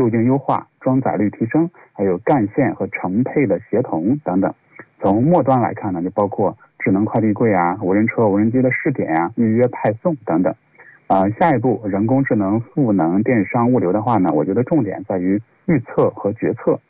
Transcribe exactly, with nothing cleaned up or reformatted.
路径优化、装载率提升，还有干线和乘配的协同等等。从末端来看呢，就包括智能快递柜啊、无人车、无人机的试点啊、预约派送等等。呃，下一步人工智能赋能电商物流的话呢，我觉得重点在于预测和决策。